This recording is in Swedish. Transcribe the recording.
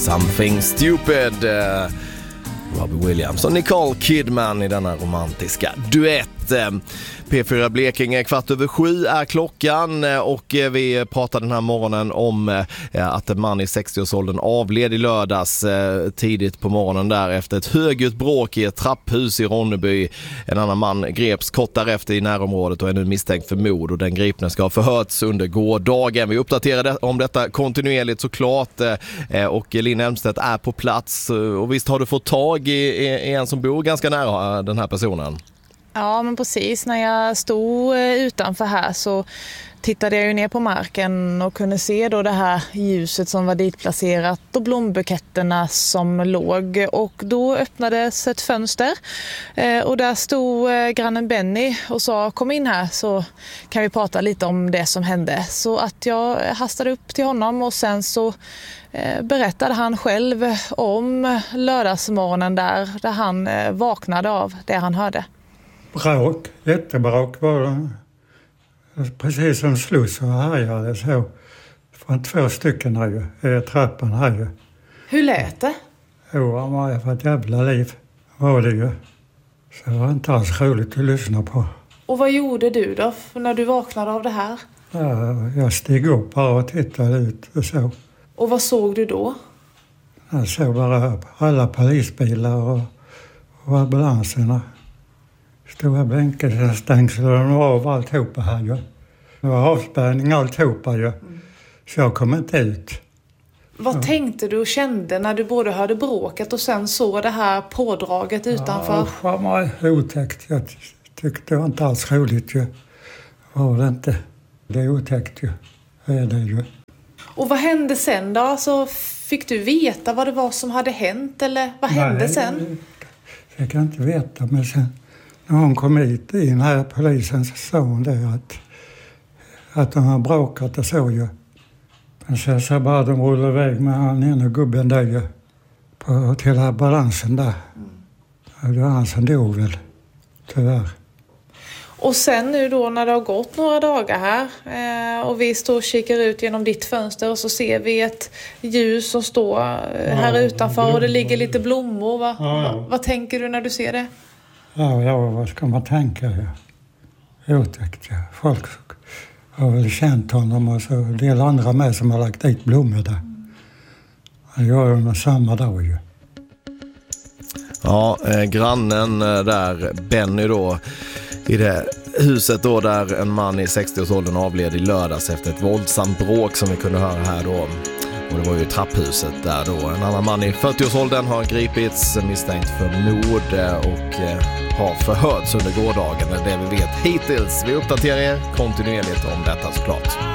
Something Stupid. Robbie Williams och Nicole Kidman i denna romantiska duett. P4 Blekinge, 6:15 är klockan och vi pratar den här morgonen om att en man i 60-årsåldern avled i lördags tidigt på morgonen där efter ett högljutt bråk i ett trapphus i Ronneby. En annan man greps kort därefter i närområdet och är nu misstänkt för mord, och den gripne ska ha förhörts under gårdagen. Vi uppdaterar om detta kontinuerligt såklart, och Linn Elmstedt är på plats. Och visst har du fått tag i en som bor ganska nära den här personen? Ja, men precis. När jag stod utanför här så tittade jag ju ner på marken och kunde se då det här ljuset som var ditplacerat och blombuketterna som låg. Och då öppnades ett fönster och där stod grannen Benny och sa: kom in här så kan vi prata lite om det som hände. Så att jag hastade upp till honom och sen så berättade han själv om lördagsmorgonen där han vaknade av det han hörde. Bråk, jättebråk var det. Precis som sluss och härjade så. Från 2 stycken här ju, i trappan här ju. Hur lät det? Jo, han var för ett jävla liv var det ju. Så det var inte alls roligt att lyssna på. Och vad gjorde du då när du vaknade av det här? Ja, jag steg upp här och tittade ut och så. Och vad såg du då? Jag såg bara alla polisbilar och ambulanserna. Stora bänkar, stängseln och av alltihopa här ju. Det var avspärrning alltihopa ju. Så jag kom inte ut. Vad tänkte du och kände när du både hörde bråket och sen såg det här pådraget utanför? Ja, det var otäckt. Jag tyckte det var inte alls roligt ju. Var det inte. Det är otäckt ju. Det är det ju. Och vad hände sen då? Så fick du veta vad det var som hade hänt? Eller vad hände sen? Jag kan inte veta, men sen när hon kom hit i den här polisen så sa hon det att de har bråkat och så ju. Men sen så bara de rullade iväg med han ena gubben där ju. Till här balansen där. Och det var han som dog väl, tyvärr. Och sen nu då när det har gått några dagar här och vi står och kikar ut genom ditt fönster och så ser vi ett ljus som står här utanför och det ligger lite blommor. Vad tänker du när du ser det? Ja, vad ska man tänka? Otäckt, ja. Folk har väl känt honom och så en del andra med som har lagt dit blommor där. Han gör ju samma dag ju. Ja, grannen där, Benny då, i det huset då där en man i 60-årsåldern avled i lördags efter ett våldsamt bråk som vi kunde höra här då. Och det var ju trapphuset där då. En annan man i 40-årsåldern har gripits misstänkt för mord och har förhörts under gårdagen. Det är det vi vet hittills. Vi uppdaterar er kontinuerligt om detta såklart.